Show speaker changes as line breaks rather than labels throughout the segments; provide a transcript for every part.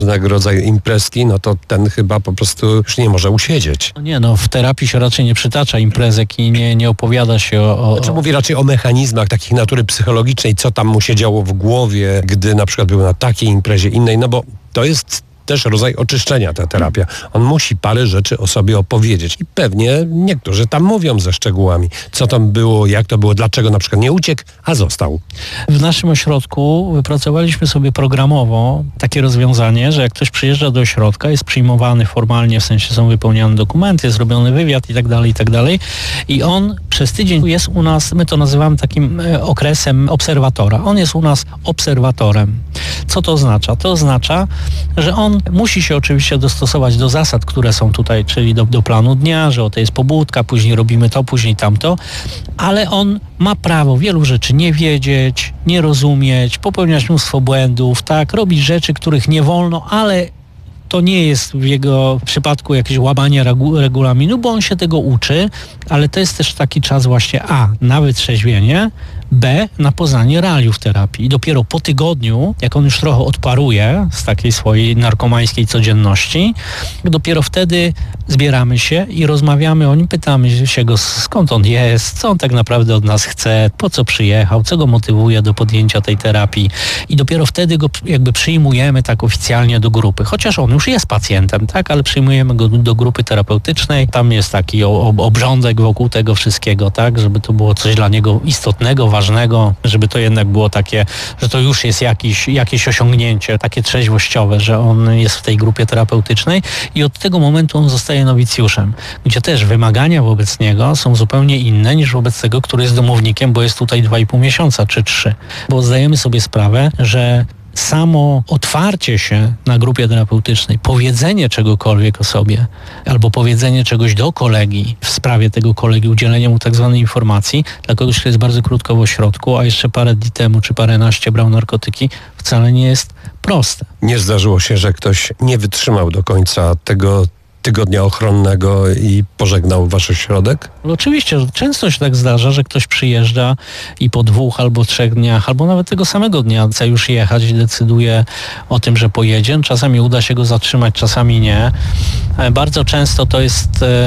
różnego rodzaju imprezki, no to ten chyba po prostu już nie może usiedzieć.
No nie, w terapii się raczej nie przytacza imprezek i nie opowiada się
Znaczy mówi raczej o mechanizmach takich natury psychologicznej, co tam mu się działo w głowie, gdy na przykład był na takiej imprezie innej, no bo to jest też rodzaj oczyszczenia, ta terapia. On musi parę rzeczy o sobie opowiedzieć i pewnie niektórzy tam mówią ze szczegółami, co tam było, jak to było, dlaczego na przykład nie uciekł, a został.
W naszym ośrodku wypracowaliśmy sobie programowo takie rozwiązanie, że jak ktoś przyjeżdża do ośrodka, jest przyjmowany formalnie, w sensie są wypełniane dokumenty, jest robiony wywiad i tak dalej i on przez tydzień jest u nas, my to nazywamy takim okresem obserwatora. On jest u nas obserwatorem. Co to oznacza? To oznacza, że on musi się oczywiście dostosować do zasad, które są tutaj, czyli do planu dnia, że to jest pobudka, później robimy to, później tamto, ale on ma prawo wielu rzeczy nie wiedzieć, nie rozumieć, popełniać mnóstwo błędów, tak, robić rzeczy, których nie wolno, ale to nie jest w jego przypadku jakieś łamanie regulaminu, bo on się tego uczy, ale to jest też taki czas właśnie na wytrzeźwienie, B, na poznanie realiów terapii. I dopiero po tygodniu, jak on już trochę odparuje z takiej swojej narkomańskiej codzienności, dopiero wtedy zbieramy się i rozmawiamy o nim, pytamy się go, skąd on jest, co on tak naprawdę od nas chce, po co przyjechał, co go motywuje do podjęcia tej terapii i dopiero wtedy go jakby przyjmujemy tak oficjalnie do grupy. Chociaż on już jest pacjentem, tak, ale przyjmujemy go do grupy terapeutycznej. Tam jest taki obrządek wokół tego wszystkiego, tak, żeby to było coś dla niego istotnego, ważnego, żeby to jednak było takie, że to już jest jakieś osiągnięcie, takie trzeźwościowe, że on jest w tej grupie terapeutycznej i od tego momentu on zostaje nowicjuszem, gdzie też wymagania wobec niego są zupełnie inne niż wobec tego, który jest domownikiem, bo jest tutaj 2,5 miesiąca czy 3. Bo zdajemy sobie sprawę, że samo otwarcie się na grupie terapeutycznej, powiedzenie czegokolwiek o sobie albo powiedzenie czegoś do kolegi w sprawie tego kolegi, udzielenie mu tak zwanej informacji, dla kogoś, kto jest bardzo krótko w ośrodku, a jeszcze parę dni temu czy paręnaście brał narkotyki, wcale nie jest proste.
Nie zdarzyło się, że ktoś nie wytrzymał do końca tego tygodnia ochronnego i pożegnał wasz ośrodek?
No oczywiście, że często się tak zdarza, że ktoś przyjeżdża i po 2 albo 3 dniach, albo nawet tego samego dnia chce już jechać i decyduje o tym, że pojedzie. Czasami uda się go zatrzymać, czasami nie. Bardzo często to jest,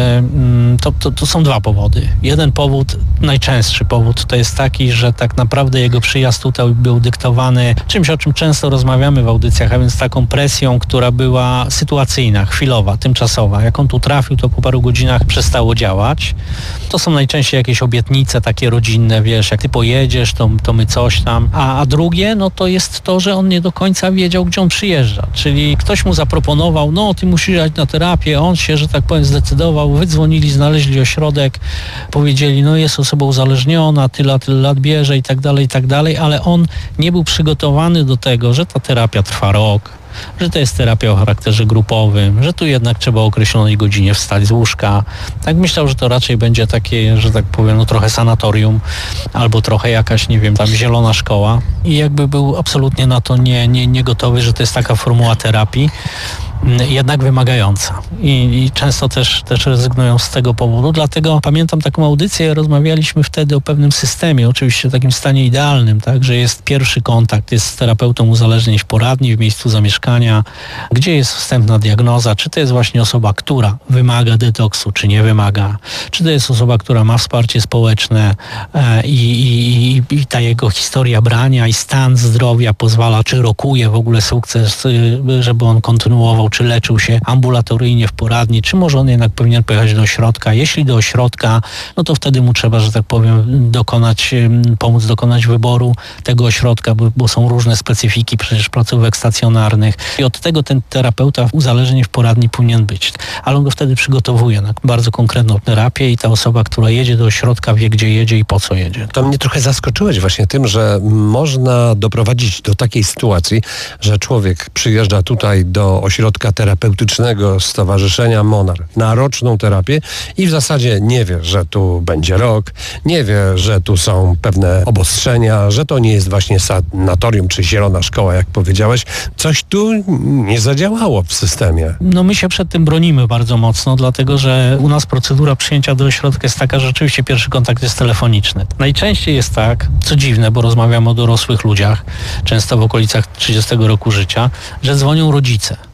to są 2 powody. Jeden powód, najczęstszy powód, to jest taki, że tak naprawdę jego przyjazd tutaj był dyktowany czymś, o czym często rozmawiamy w audycjach, a więc taką presją, która była sytuacyjna, chwilowa, tymczasowa. Jak on tu trafił, to po paru godzinach przestało działać. To są najczęściej jakieś obietnice takie rodzinne, wiesz, jak ty pojedziesz, to my coś tam. A drugie, no to jest to, że on nie do końca wiedział, gdzie on przyjeżdża. Czyli ktoś mu zaproponował, no ty musisz jechać na terapię, on się, że tak powiem, zdecydował, wydzwonili, znaleźli ośrodek, powiedzieli, no jest osoba uzależniona, tyle lat bierze i tak dalej, ale on nie był przygotowany do tego, że ta terapia trwa rok, że to jest terapia o charakterze grupowym, że tu jednak trzeba o określonej godzinie wstać z łóżka. Tak myślał, że to raczej będzie takie, że tak powiem, no trochę sanatorium albo trochę jakaś, nie wiem, tam zielona szkoła i jakby był absolutnie na to nie gotowy, że to jest taka formuła terapii, jednak wymagająca i często też rezygnują z tego powodu. Dlatego pamiętam taką audycję, rozmawialiśmy wtedy o pewnym systemie, oczywiście w takim stanie idealnym, tak, że jest pierwszy kontakt, jest z terapeutą uzależnień w poradni, w miejscu zamieszkania, gdzie jest wstępna diagnoza, czy to jest właśnie osoba, która wymaga detoksu, czy nie wymaga, czy to jest osoba, która ma wsparcie społeczne i ta jego historia brania i stan zdrowia pozwala, czy rokuje w ogóle sukces, żeby on kontynuował, czy leczył się ambulatoryjnie w poradni, czy może on jednak powinien pojechać do ośrodka. Jeśli do ośrodka, no to wtedy mu trzeba, że tak powiem, pomóc dokonać wyboru tego ośrodka, bo są różne specyfiki przecież placówek stacjonarnych i od tego ten terapeuta uzależnień w poradni powinien być. Ale on go wtedy przygotowuje na bardzo konkretną terapię i ta osoba, która jedzie do ośrodka, wie, gdzie jedzie i po co jedzie.
To mnie trochę zaskoczyłeś właśnie tym, że można doprowadzić do takiej sytuacji, że człowiek przyjeżdża tutaj do ośrodka ośrodka terapeutycznego Stowarzyszenia Monar na roczną terapię i w zasadzie nie wie, że tu będzie rok, nie wie, że tu są pewne obostrzenia, że to nie jest właśnie sanatorium czy zielona szkoła, jak powiedziałeś. Coś tu nie zadziałało w systemie.
No my się przed tym bronimy bardzo mocno, dlatego że u nas procedura przyjęcia do ośrodka jest taka, że rzeczywiście pierwszy kontakt jest telefoniczny. Najczęściej jest tak, co dziwne, bo rozmawiam o dorosłych ludziach, często w okolicach 30 roku życia, że dzwonią rodzice.